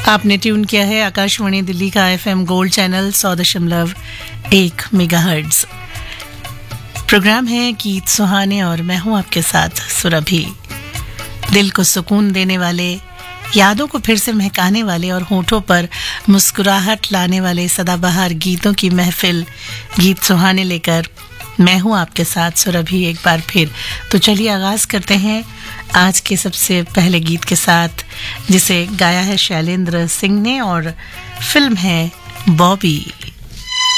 आपने ट्यून किया है आकाशवाणी दिल्ली का FM gold channel 100.1 megahertz. Programme है गीत सुहाने और मैं हूं आपके साथ सुरभि। दिल को सुकून देने वाले, यादों को फिर से महकाने वाले और होठों पर मुस्कुराहट लाने वाले सदाबहार गीतों की महफिल गीत सुहाने लेकर मैं हूं आपके साथ सुरभि एक बार फिर। तो चलिए आगाज करते हैं आज के सबसे पहले गीत के साथ, जिसे गाया है शैलेंद्र सिंह ने और फिल्म है बॉबी।